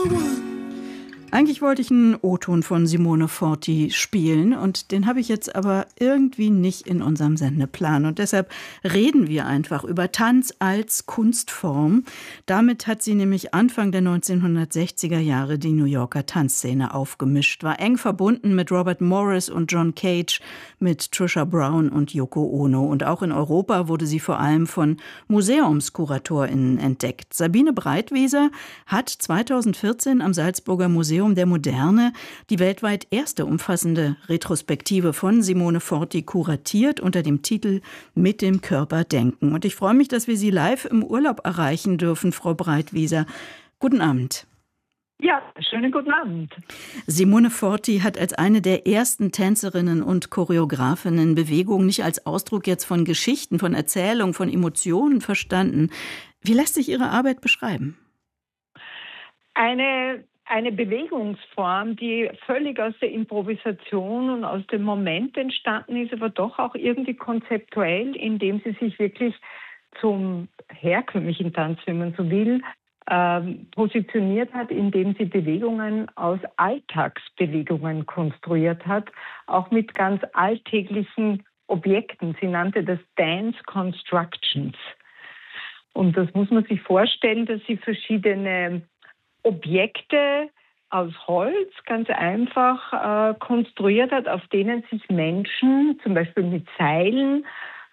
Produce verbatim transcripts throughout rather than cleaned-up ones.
Eigentlich wollte ich einen O-Ton von Simone Forti spielen und den habe ich jetzt aber irgendwie nicht in unserem Sendeplan. Und deshalb reden wir einfach über Tanz als Kunstform. Damit hat sie nämlich Anfang der neunzehnhundertsechziger Jahre die New Yorker Tanzszene aufgemischt, war eng verbunden mit Robert Morris und John Cage, mit Trisha Brown und Yoko Ono. Und auch in Europa wurde sie vor allem von MuseumskuratorInnen entdeckt. Sabine Breitwieser hat zweitausendvierzehn am Salzburger Museum der Moderne die weltweit erste umfassende Retrospektive von Simone Forti kuratiert unter dem Titel Mit dem Körper denken. Und ich freue mich, dass wir Sie live im Urlaub erreichen dürfen, Frau Breitwieser. Guten Abend. Ja, schönen guten Abend. Simone Forti hat als eine der ersten Tänzerinnen und Choreografinnen Bewegung nicht als Ausdruck jetzt von Geschichten, von Erzählungen, von Emotionen verstanden. Wie lässt sich Ihre Arbeit beschreiben? Eine Eine Bewegungsform, die völlig aus der Improvisation und aus dem Moment entstanden ist, aber doch auch irgendwie konzeptuell, indem sie sich wirklich zum herkömmlichen Tanz, wenn man so will, ähm, positioniert hat, indem sie Bewegungen aus Alltagsbewegungen konstruiert hat, auch mit ganz alltäglichen Objekten. Sie nannte das Dance Constructions. Und das muss man sich vorstellen, dass sie verschiedene Objekte aus Holz ganz einfach äh, konstruiert hat, auf denen sich Menschen, zum Beispiel mit Seilen,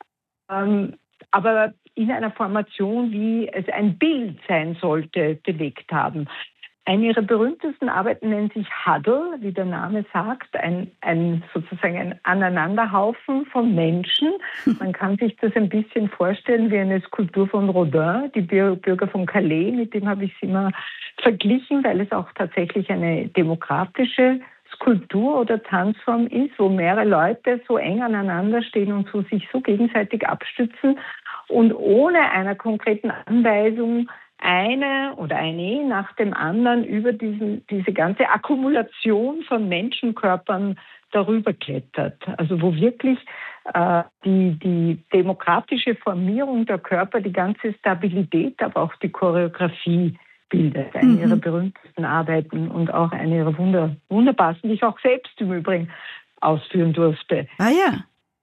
ähm, aber in einer Formation, wie es ein Bild sein sollte, bewegt haben. Eine ihrer berühmtesten Arbeiten nennt sich Huddle, wie der Name sagt, ein, ein sozusagen ein Aneinanderhaufen von Menschen. Man kann sich das ein bisschen vorstellen wie eine Skulptur von Rodin, die Bürger von Calais, mit dem habe ich es immer verglichen, weil es auch tatsächlich eine demokratische Skulptur oder Tanzform ist, wo mehrere Leute so eng aneinander stehen und so sich so gegenseitig abstützen und ohne einer konkreten Anweisung eine oder eine nach dem anderen über diesen, diese ganze Akkumulation von Menschenkörpern darüber klettert. Also wo wirklich äh, die, die demokratische Formierung der Körper, die ganze Stabilität, aber auch die Choreografie bildet. Eine mhm. ihrer berühmtesten Arbeiten und auch eine ihrer wunder, wunderbarsten, die ich auch selbst im Übrigen ausführen durfte. Ah ja.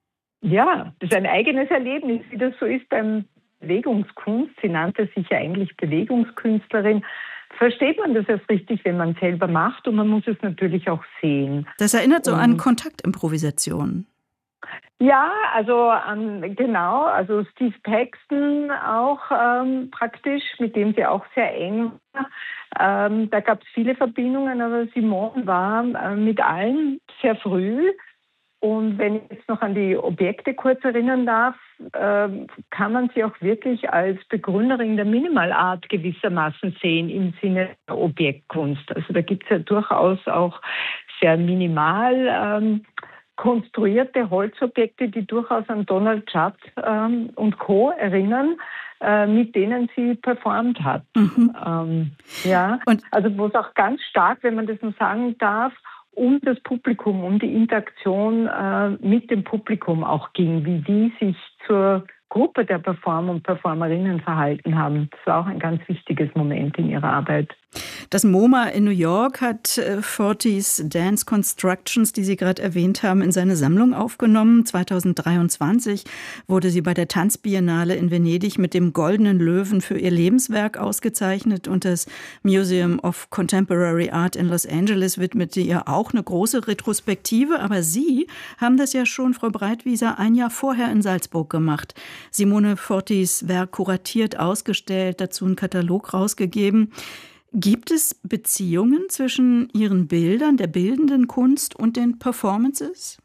Ja, das ist ein eigenes Erlebnis, wie das so ist beim Bewegungskunst, sie nannte sich ja eigentlich Bewegungskünstlerin, versteht man das erst richtig, wenn man selber macht und man muss es natürlich auch sehen. Das erinnert so und an Kontaktimprovisation. Ja, also an, genau, also Steve Paxton auch ähm, praktisch, mit dem sie auch sehr eng war. Ähm, da gab es viele Verbindungen, aber Simone war äh, mit allen sehr früh. Und wenn ich jetzt noch an die Objekte kurz erinnern darf, äh, kann man sie auch wirklich als Begründerin der Minimal Art gewissermaßen sehen im Sinne der Objektkunst. Also da gibt es ja durchaus auch sehr minimal ähm, konstruierte Holzobjekte, die durchaus an Donald Judd ähm, und Co. erinnern, äh, mit denen sie performt hat. Mhm. Ähm, ja, und also wo es auch ganz stark, wenn man das nur sagen darf, um das Publikum, um die Interaktion äh, mit dem Publikum auch ging, wie die sich zur Gruppe der Performer und Performerinnen verhalten haben. Das war auch ein ganz wichtiges Moment in ihrer Arbeit. Das MoMA in New York hat äh, Fortis Dance Constructions, die Sie gerade erwähnt haben, in seine Sammlung aufgenommen. zweitausenddreiundzwanzig wurde sie bei der Tanzbiennale in Venedig mit dem Goldenen Löwen für ihr Lebenswerk ausgezeichnet und das Museum of Contemporary Art in Los Angeles widmete ihr auch eine große Retrospektive. Aber Sie haben das ja schon, Frau Breitwieser, ein Jahr vorher in Salzburg gemacht. Simone Fortis Werk kuratiert, ausgestellt, dazu einen Katalog rausgegeben. Gibt es Beziehungen zwischen Ihren Bildern, der bildenden Kunst und den Performances?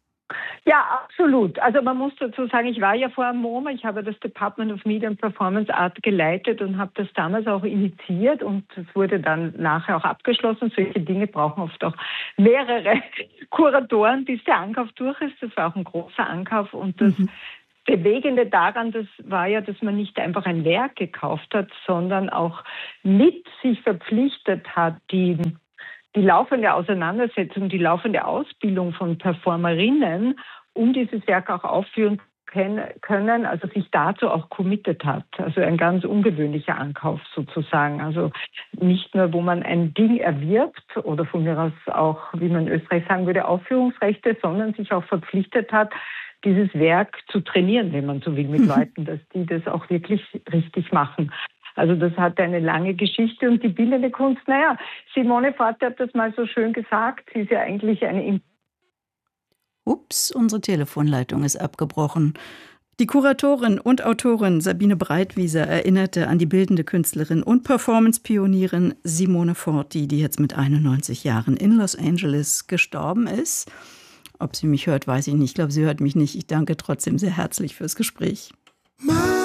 Ja, absolut. Also man muss dazu sagen, ich war ja vorher am MoMA, ich habe das Department of Media and Performance Art geleitet und habe das damals auch initiiert und es wurde dann nachher auch abgeschlossen. Solche Dinge brauchen oft auch mehrere Kuratoren, bis der Ankauf durch ist. Das war auch ein großer Ankauf und das mhm. Bewegende daran, das war ja, dass man nicht einfach ein Werk gekauft hat, sondern auch mit sich verpflichtet hat, die, die laufende Auseinandersetzung, die laufende Ausbildung von Performerinnen, um dieses Werk auch aufführen zu können, also sich dazu auch committed hat. Also ein ganz ungewöhnlicher Ankauf sozusagen. Also nicht nur, wo man ein Ding erwirbt oder von mir aus auch, wie man in Österreich sagen würde, Aufführungsrechte, sondern sich auch verpflichtet hat, dieses Werk zu trainieren, wenn man so will, mit Leuten, dass die das auch wirklich richtig machen. Also das hat eine lange Geschichte und die bildende Kunst, naja, Simone Forti hat das mal so schön gesagt, sie ist ja eigentlich eine... Ups, unsere Telefonleitung ist abgebrochen. Die Kuratorin und Autorin Sabine Breitwieser erinnerte an die bildende Künstlerin und Performance-Pionierin Simone Forti, die jetzt mit einundneunzig Jahren in Los Angeles gestorben ist. Ob sie mich hört, weiß ich nicht. Ich glaube, sie hört mich nicht. Ich danke trotzdem sehr herzlich fürs Gespräch.